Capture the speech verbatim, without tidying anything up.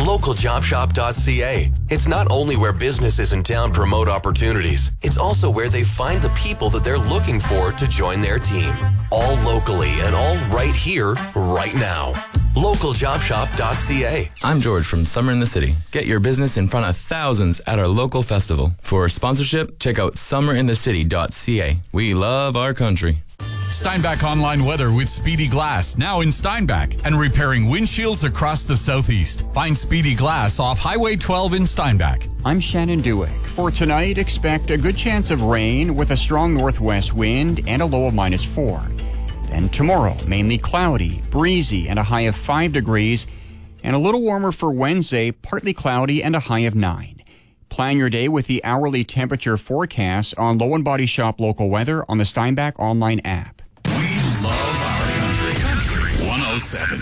local job shop dot c a. It's not only where businesses in town promote opportunities, it's also where they find the people that they're looking for to join their team. All locally and all right here, right now. local job shop dot c a. I'm George from Summer in the City. Get your business in front of thousands at our local festival. For sponsorship, check out summer in the city dot c a. We love our country. Steinbach Online Weather with Speedy Glass, now in Steinbach, and repairing windshields across the southeast. Find Speedy Glass off Highway twelve in Steinbach. I'm Shannon Dewick. For tonight, expect a good chance of rain with a strong northwest wind and a low of minus four. Then tomorrow, mainly cloudy, breezy, and a high of five degrees, and a little warmer for Wednesday, partly cloudy and a high of nine. Plan your day with the hourly temperature forecast on Low and Body Shop Local Weather on the Steinbach Online app. We love our country. Country one oh seven.